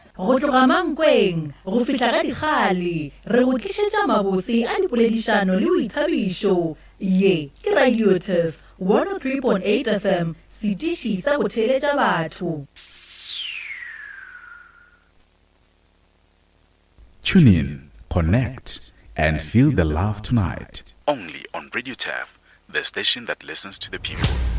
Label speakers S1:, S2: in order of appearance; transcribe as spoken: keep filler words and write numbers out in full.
S1: go tloga Mankweng go fihla ka dikgale re go tlišetša mabose a dipoledišano le boithabišo. Ye ke Radio Turf one oh three point eight F M, setiši sa go theeletša batho.
S2: Tune in, connect, and feel the love tonight. Only on Radio Turf, the station that listens to the people.